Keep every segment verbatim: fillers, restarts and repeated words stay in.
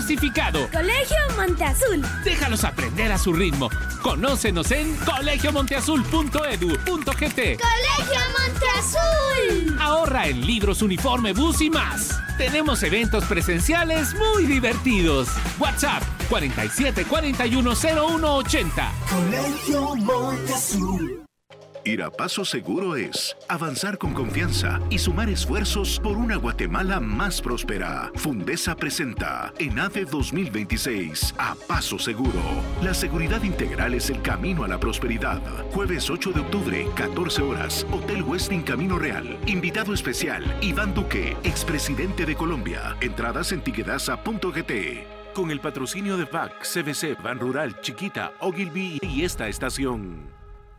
diversificado. Colegio Monteazul. Déjalos aprender a su ritmo. Conócenos en colegio monteazul punto edu punto gt. ¡Colegio Monteazul! Ahorra en libros, uniforme, bus y más. Tenemos eventos presenciales muy divertidos. WhatsApp cuarenta y siete cuarenta y uno cero uno ochenta. Colegio Monteazul. Ir a Paso Seguro es avanzar con confianza y sumar esfuerzos por una Guatemala más próspera. Fundesa presenta ENADE dos mil veintiséis a Paso Seguro. La seguridad integral es el camino a la prosperidad. Jueves ocho de octubre, catorce horas, Hotel Westin Camino Real. Invitado especial, Iván Duque, expresidente de Colombia. Entradas en tiquetasa punto gt. Con el patrocinio de V A C, C B C, Ban Rural, Chiquita, Ogilvy y esta estación.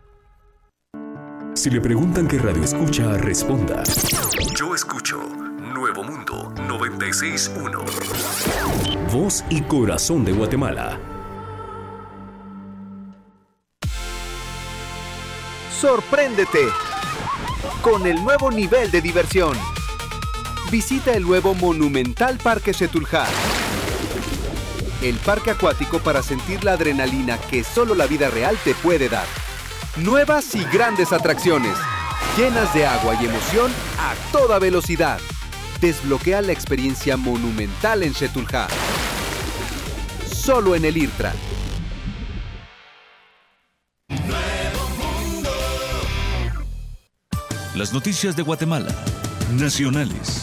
Si le preguntan qué radio escucha, responda. Yo escucho Nuevo Mundo noventa y seis punto uno. Voz y corazón de Guatemala. Sorpréndete con el nuevo nivel de diversión. Visita el nuevo monumental Parque Xetulhá. El parque acuático para sentir la adrenalina que solo la vida real te puede dar. Nuevas y grandes atracciones, llenas de agua y emoción a toda velocidad. Desbloquea la experiencia monumental en Xetulhá. Solo en el IRTRA. Las noticias de Guatemala, nacionales.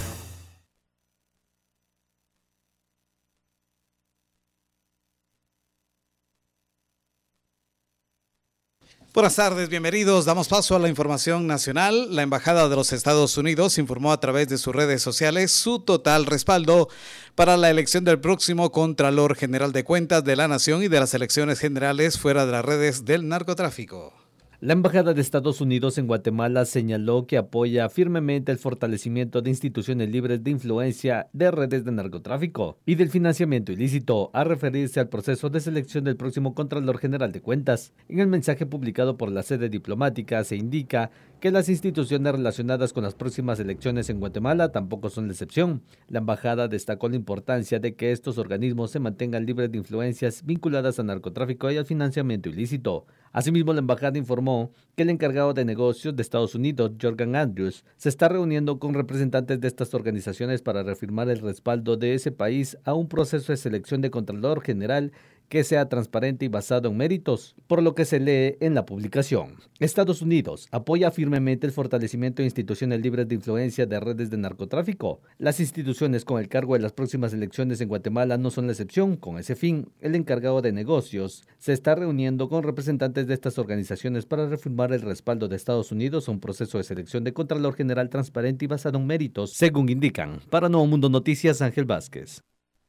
Buenas tardes, bienvenidos. Damos paso a la información nacional. La Embajada de los Estados Unidos informó a través de sus redes sociales su total respaldo para la elección del próximo Contralor General de Cuentas de la Nación y de las elecciones generales fuera de las redes del narcotráfico. La Embajada de Estados Unidos en Guatemala señaló que apoya firmemente el fortalecimiento de instituciones libres de influencia de redes de narcotráfico y del financiamiento ilícito, a referirse al proceso de selección del próximo Contralor General de Cuentas. En el mensaje publicado por la sede diplomática se indica que las instituciones relacionadas con las próximas elecciones en Guatemala tampoco son la excepción. La embajada destacó la importancia de que estos organismos se mantengan libres de influencias vinculadas al narcotráfico y al financiamiento ilícito. Asimismo, la embajada informó que el encargado de negocios de Estados Unidos, Jordan Andrews, se está reuniendo con representantes de estas organizaciones para reafirmar el respaldo de ese país a un proceso de selección de Contralor General que sea transparente y basado en méritos, por lo que se lee en la publicación. Estados Unidos apoya firmemente el fortalecimiento de instituciones libres de influencia de redes de narcotráfico. Las instituciones con el cargo de las próximas elecciones en Guatemala no son la excepción. Con ese fin, el encargado de negocios se está reuniendo con representantes de estas organizaciones para reafirmar el respaldo de Estados Unidos a un proceso de selección de Contralor General transparente y basado en méritos, según indican. Para Nuevo Mundo Noticias, Ángel Vázquez.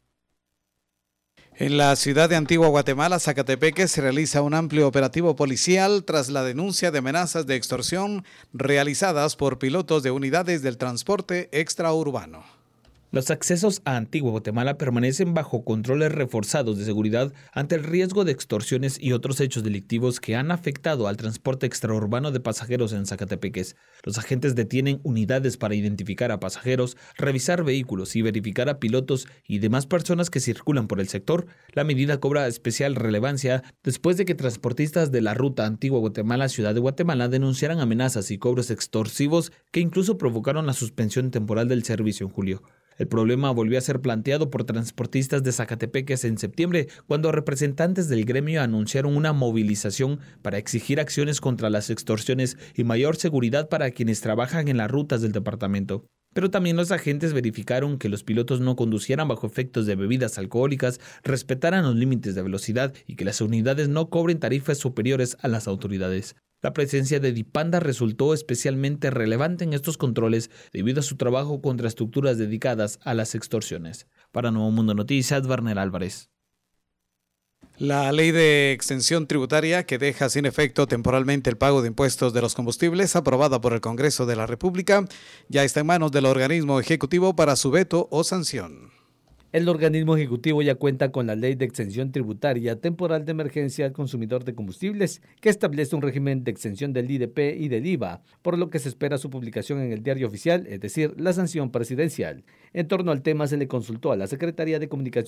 En la ciudad de Antigua Guatemala, Zacatepeque, se realiza un amplio operativo policial tras la denuncia de amenazas de extorsión realizadas por pilotos de unidades del transporte extraurbano. Los accesos a Antigua Guatemala permanecen bajo controles reforzados de seguridad ante el riesgo de extorsiones y otros hechos delictivos que han afectado al transporte extraurbano de pasajeros en Zacatepeques. Los agentes detienen unidades para identificar a pasajeros, revisar vehículos y verificar a pilotos y demás personas que circulan por el sector. La medida cobra especial relevancia después de que transportistas de la ruta Antigua Guatemala-Ciudad de Guatemala denunciaran amenazas y cobros extorsivos que incluso provocaron la suspensión temporal del servicio en julio. El problema volvió a ser planteado por transportistas de Zacatepeques en septiembre, cuando representantes del gremio anunciaron una movilización para exigir acciones contra las extorsiones y mayor seguridad para quienes trabajan en las rutas del departamento. Pero también los agentes verificaron que los pilotos no conducieran bajo efectos de bebidas alcohólicas, respetaran los límites de velocidad y que las unidades no cobren tarifas superiores a las autoridades. La presencia de Dipanda resultó especialmente relevante en estos controles debido a su trabajo contra estructuras dedicadas a las extorsiones. Para Nuevo Mundo Noticias, Werner Álvarez. La ley de exención tributaria que deja sin efecto temporalmente el pago de impuestos de los combustibles, aprobada por el Congreso de la República, ya está en manos del organismo ejecutivo para su veto o sanción. El organismo ejecutivo ya cuenta con la Ley de Exención Tributaria Temporal de Emergencia al Consumidor de Combustibles, que establece un régimen de exención del I D P y del I V A, por lo que se espera su publicación en el Diario Oficial, es decir, la sanción presidencial. En torno al tema se le consultó a la Secretaría de Comunicación